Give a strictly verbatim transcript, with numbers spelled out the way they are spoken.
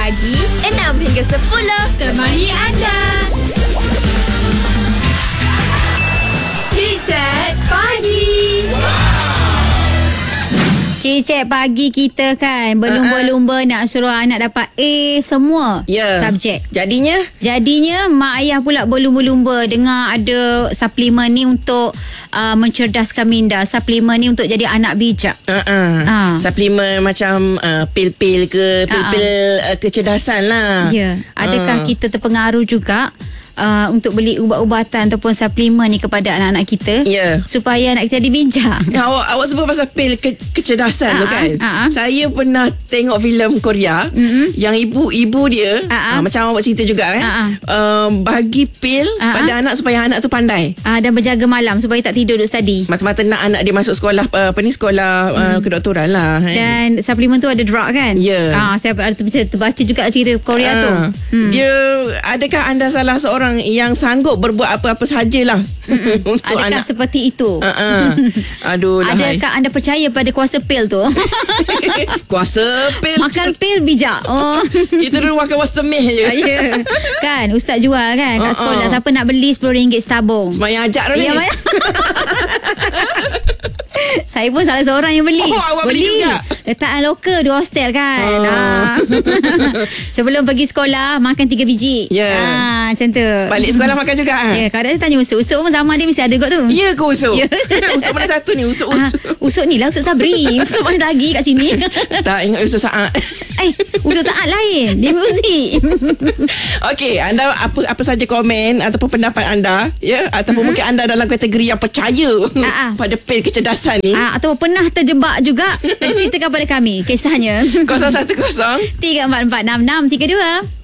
pagi enam hingga sepuluh temani anda. Cicit Pagi. Cicit pagi kita kan berlumba-lumba nak suruh anak dapat A semua Ya. subjek. Jadinya Jadinya mak ayah pula berlumba-lumba dengar ada suplemen ni untuk uh, mencerdaskan minda. Suplemen ni untuk jadi anak bijak. uh-uh. Ah. suplemen macam uh, pil-pil ke pil-pil uh, kecerdasan lah. Ya, adakah Ah. kita terpengaruh juga Uh, untuk beli ubat-ubatan ataupun suplemen ni kepada anak-anak kita Ya. supaya anak kita jadi bijak? Ya, awak, awak sebut pasal pil ke, kecerdasan tu Ah, kan. ah, ah. Saya pernah tengok filem Korea Mm-mm. yang ibu-ibu dia Ah, ah. ah, macam awak cerita juga kan. Ah, ah. Uh, bagi pil Ah, pada ah. anak supaya anak tu pandai. Uh, dan berjaga malam supaya tak tidur duduk study. Mata-mata nak anak dia masuk sekolah uh, apa ni sekolah uh, kedoktoran lah. Kan? Dan suplemen tu ada drug kan? Ya. Ah, saya ada terbaca, terbaca juga cerita Korea Ah. tu. Hmm. Dia adakah anda salah seorang yang sanggup berbuat apa-apa sahajalah untuk Adakah anak? seperti itu? Uh-uh. Aduh lah. Adakah anda percaya pada kuasa pil tu? Kuasa pil. Makan pil bijak. Oh. Kita dulu makan wasemeh je. Ya. Yeah. Kan ustaz jual kan kat Uh-uh. sekolah. Siapa nak beli sepuluh ringgit setabung. Semayang ajak tu ni. Ya, Maya. Saya pun salah seorang yang beli. Oh, awak beli juga? Letak loker di hostel kan. Oh. Ah. Sebelum pergi sekolah makan tiga biji. Ya. Ah, macam tu. Balik sekolah makan juga. Ya, kadang saya tanya usuk. Usuk pun zaman dia mesti ada kot tu. Ya ke usuk? Ya. Usuk mana satu ni? Usuk Ah, usuk. usuk ni lah usuk Sabri. Usuk mana lagi kat sini? Tak ingat usuk saat. Eh, usuk saat lain. Dia muzik. Okey, anda apa apa saja komen ataupun pendapat anda, ya, ataupun mm-hmm. mungkin anda dalam kategori yang percaya Ah, ah. pada pil kecerdasan ni. Ah, atau pernah terjebak juga, ceritakan pada kami kisahnya. kosong satu kosong tiga empat empat enam enam tiga dua